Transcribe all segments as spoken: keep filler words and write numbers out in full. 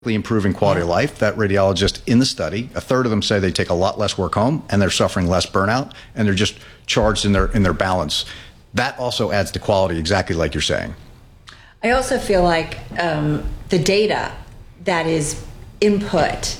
improving quality of life. That radiologist in the study, a third of them say they take a lot less work home and they're suffering less burnout and they're just charged in their in their balance. That also adds to quality, exactly like you're saying. I also feel like um, the data that is input,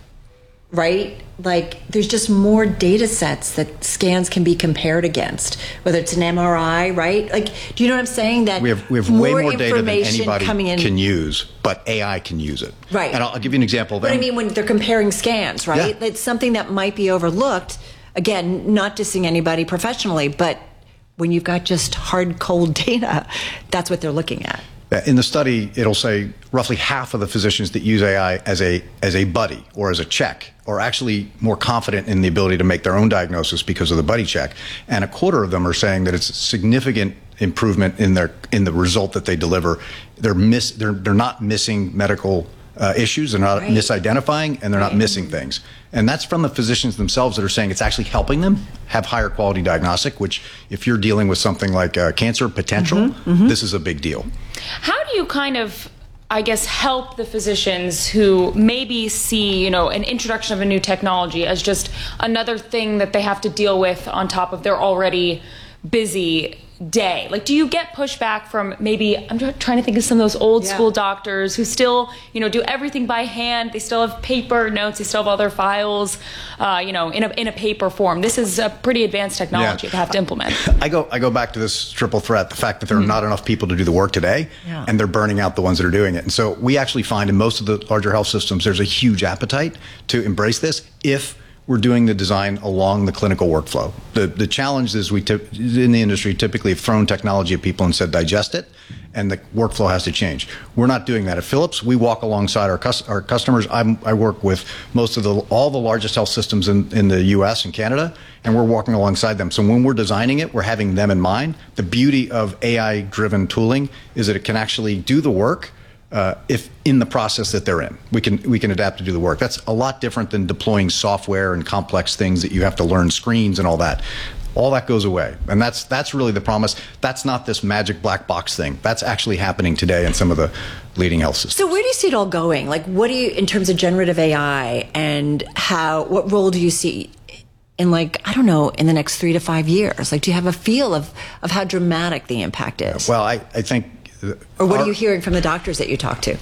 right? Like there's just more data sets that scans can be compared against, whether it's an M R I, right? Like, do you know what I'm saying? That we have we have way more data than anybody can use, but A I can use it. Right. And I'll, I'll give you an example. But I mean, when they're comparing scans, right? Yeah. It's something that might be overlooked. Again, not dissing anybody professionally, but when you've got just hard, cold data, that's what they're looking at. In the study, it'll say roughly half of the physicians that use A I as a as a buddy or as a check are actually more confident in the ability to make their own diagnosis because of the buddy check, and a quarter of them are saying that it's a significant improvement in their in the result that they deliver. They're miss they're they're not missing medical uh, issues. They're not right. misidentifying, and they're right. not missing things. And that's from the physicians themselves that are saying it's actually helping them have higher quality diagnostic, which if you're dealing with something like uh, cancer potential, mm-hmm, mm-hmm. this is a big deal. How do you kind of, I guess, help the physicians who maybe see, you know, an introduction of a new technology as just another thing that they have to deal with on top of their already busy day? Like, do you get pushback from maybe, I'm trying to think of some of those old yeah. school doctors who still, you know, do everything by hand. They still have paper notes. They still have all their files, uh, you know, in a in a paper form. This is a pretty advanced technology yeah. to have to implement. I go I go back to this triple threat, the fact that there are mm-hmm. not enough people to do the work today, yeah. and they're burning out the ones that are doing it. And so we actually find in most of the larger health systems, there's a huge appetite to embrace this if we're doing the design along the clinical workflow. The the challenge is we tip, in the industry typically have thrown technology at people and said digest it, and the workflow has to change. We're not doing that at Philips. We walk alongside our cus- our customers. I'm, I work with most of the all the largest health systems in, in the U S and Canada, and we're walking alongside them. So when we're designing it, we're having them in mind. The beauty of A I-driven tooling is that it can actually do the work Uh, if in the process that they're in. We can we can adapt to do the work. That's a lot different than deploying software and complex things that you have to learn screens and all that. All that goes away. And that's that's really the promise. That's not this magic black box thing. That's actually happening today in some of the leading health systems. So where do you see it all going? Like, what do you, in terms of generative A I, and how, what role do you see in, like, I don't know, in the next three to five years? Like, do you have a feel of, of how dramatic the impact is? Well, I, I think Or what are you hearing from the doctors that you talk to?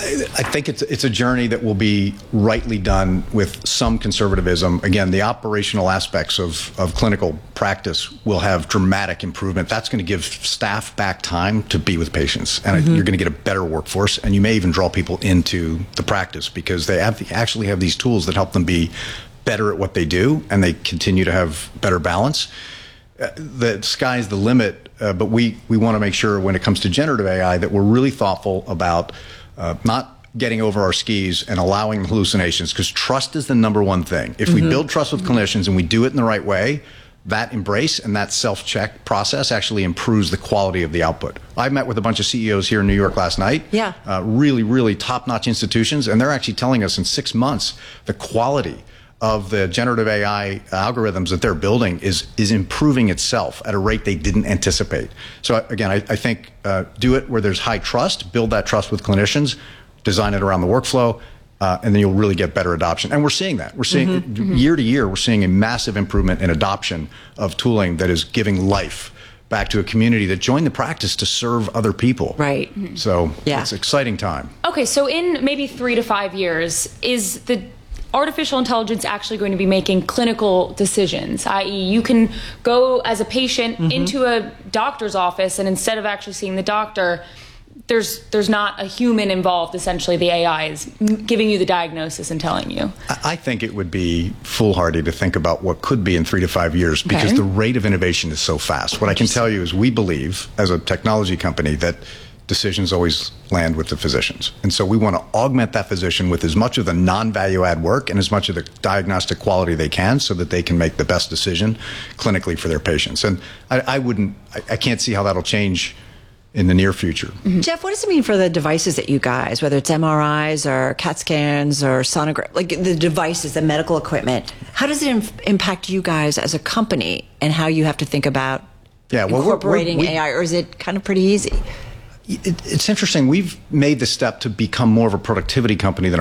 I think it's it's a journey that will be rightly done with some conservatism. Again, the operational aspects of, of clinical practice will have dramatic improvement. That's going to give staff back time to be with patients, and mm-hmm. you're going to get a better workforce, and you may even draw people into the practice because they have actually have these tools that help them be better at what they do, and they continue to have better balance. Uh, the sky's the limit, uh, but we, we want to make sure when it comes to generative A I that we're really thoughtful about uh, not getting over our skis and allowing hallucinations, because trust is the number one thing. If mm-hmm. we build trust with clinicians and we do it in the right way, that embrace and that self-check process actually improves the quality of the output. I met with a bunch of C E Os here in New York last night. Yeah. Uh, really, really top-notch institutions, and they're actually telling us in six months the quality of the generative A I algorithms that they're building is is improving itself at a rate they didn't anticipate. So again, I, I think uh, do it where there's high trust, build that trust with clinicians, design it around the workflow, uh, and then you'll really get better adoption. And we're seeing that. We're seeing mm-hmm, mm-hmm. year to year, we're seeing a massive improvement in adoption of tooling that is giving life back to a community that joined the practice to serve other people. Right. So yeah. it's an exciting time. Okay, so in maybe three to five years, is the artificial intelligence actually going to be making clinical decisions, that is you can go as a patient mm-hmm. into a doctor's office, and instead of actually seeing the doctor, there's there's not a human involved. Essentially, the A I is giving you the diagnosis and telling you. I think it would be foolhardy to think about what could be in three to five years because okay. the rate of innovation is so fast. What I can tell you is we believe, as a technology company, that decisions always land with the physicians. And so we want to augment that physician with as much of the non-value add work and as much of the diagnostic quality they can so that they can make the best decision clinically for their patients. And I, I wouldn't, I, I can't see how that'll change in the near future. Mm-hmm. Jeff, what does it mean for the devices that you guys, whether it's M R Is or CAT scans or sonogram, like the devices, the medical equipment, how does it im- impact you guys as a company and how you have to think about yeah, well, incorporating we're, we're, we, A I, or is it kind of pretty easy? it, it's interesting. We've made the step to become more of a productivity company than